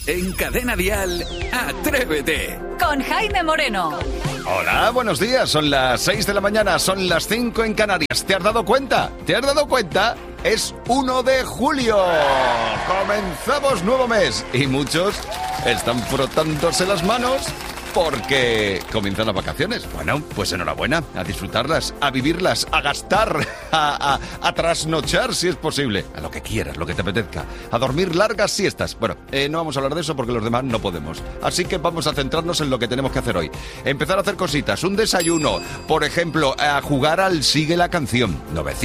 En Cadena Dial, Atrévete. Con Jaime Moreno. Hola, buenos días. Son las 6 de la mañana, son las 5 en Canarias. ¿Te has dado cuenta? ¿Te has dado cuenta? Es 1 de julio. Comenzamos nuevo mes. Y muchos están frotándose las manos porque comienzan las vacaciones. Bueno, pues enhorabuena. A disfrutarlas, a vivirlas, a gastar, a trasnochar si es posible. A lo que quieras, lo que te apetezca. A dormir largas siestas. Bueno, no vamos a hablar de eso porque los demás no podemos. Así que vamos a centrarnos en lo que tenemos que hacer hoy. Empezar a hacer cositas. Un desayuno. Por ejemplo, a jugar al Sigue la Canción.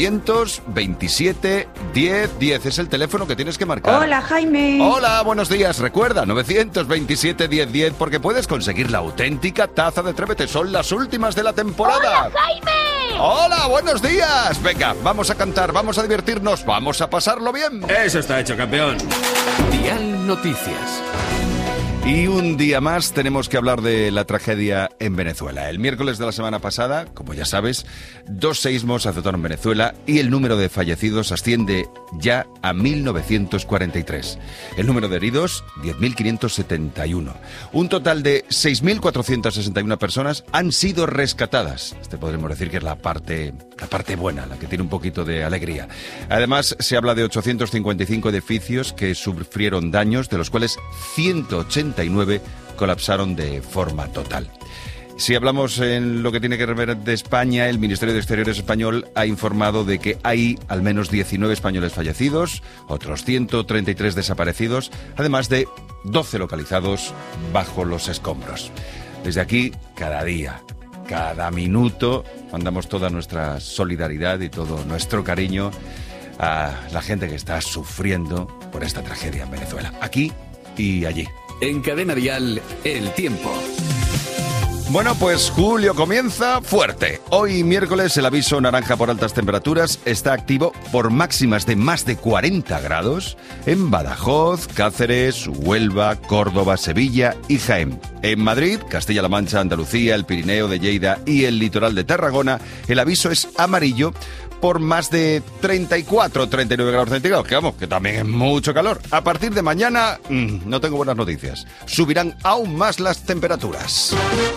927 10 10 es el teléfono que tienes que marcar. Hola, Jaime. Hola, buenos días. Recuerda, 927 10 10 porque puedes conseguir la auténtica taza de Atrévete. Son las últimas de la temporada. ¡Hola, Jaime! ¡Hola, buenos días! Venga, vamos a cantar, vamos a divertirnos, vamos a pasarlo bien. Eso está hecho, campeón. Dial Noticias. Y un día más tenemos que hablar de la tragedia en Venezuela. El miércoles de la semana pasada, como ya sabes, 2 seísmos azotaron Venezuela y el número de fallecidos asciende ya a 1.943. El número de heridos, 10.571. Un total de 6.461 personas han sido rescatadas. Podremos decir que es la parte buena, la que tiene un poquito de alegría. Además, se habla de 855 edificios que sufrieron daños, de los cuales 189 colapsaron de forma total. Si hablamos en lo que tiene que ver de España, el Ministerio de Exteriores español ha informado de que hay al menos 19 españoles fallecidos, otros 133 desaparecidos, además de 12 localizados bajo los escombros. Desde aquí, cada día, cada minuto, mandamos toda nuestra solidaridad y todo nuestro cariño a la gente que está sufriendo por esta tragedia en Venezuela, aquí y allí. En Cadena Dial, el tiempo. Bueno, pues julio comienza fuerte. Hoy miércoles el aviso naranja por altas temperaturas está activo por máximas de más de 40 grados en Badajoz, Cáceres, Huelva, Córdoba, Sevilla y Jaén. En Madrid, Castilla-La Mancha, Andalucía, el Pirineo de Lleida y el litoral de Tarragona, el aviso es amarillo por más de 34, 39 grados centígrados, que vamos, que también es mucho calor. A partir de mañana, no tengo buenas noticias. Subirán aún más las temperaturas.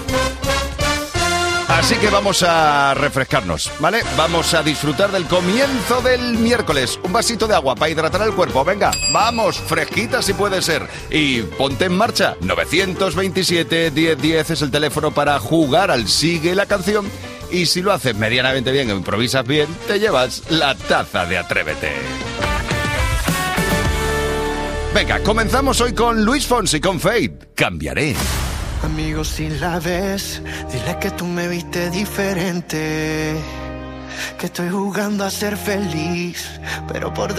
Así que vamos a refrescarnos, ¿vale? Vamos a disfrutar del comienzo del miércoles. Un vasito de agua para hidratar el cuerpo. Venga, vamos, fresquita si puede ser. Y ponte en marcha. 927 10 10 es el teléfono para jugar al Sigue la Canción. Y si lo haces medianamente bien o improvisas bien, te llevas la taza de Atrévete. Venga, comenzamos hoy con Luis Fonsi, con Fade. Cambiaré. Amigo, si la ves, dile que tú me viste diferente, que estoy jugando a ser feliz, pero por